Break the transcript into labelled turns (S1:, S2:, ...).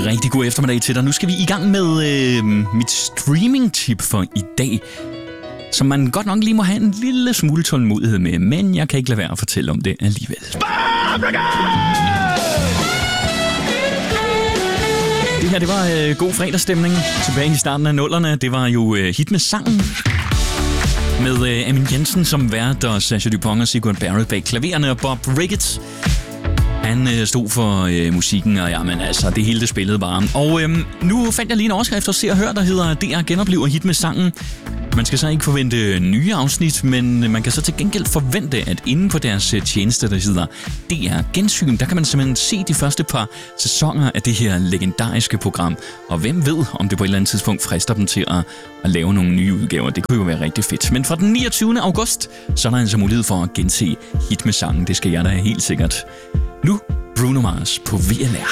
S1: Rigtig god eftermiddag til dig. Nu skal vi i gang med mit streaming-tip for i dag, som man godt nok lige må have en lille smule tålmodighed med, men jeg kan ikke lade være at fortælle om det alligevel. Det her, det var god fredagsstemning tilbage i starten af 00'erne. Det var jo hit med sangen med Amin Jensen som vært, og Sasha Dupont og Sigurd Barrett bag klavererne, og Bob Ricketts. Han stod for musikken, og jamen altså, det hele det spillede bare. Og nu fandt jeg lige en overskrift og Se og Hør, der hedder DR genoplever hit med sangen. Man skal så ikke forvente nye afsnit, men man kan så til gengæld forvente, at inde på deres tjeneste, der hedder DR Gensyn, der kan man simpelthen se de første par sæsoner af det her legendariske program. Og hvem ved, om det på et eller andet tidspunkt frister dem til at lave nogle nye udgaver. Det kunne jo være rigtig fedt. Men fra den 29. august, så er der altså mulighed for at gense hit med sangen. Det skal jeg da helt sikkert. Nu Bruno Mars på VLR.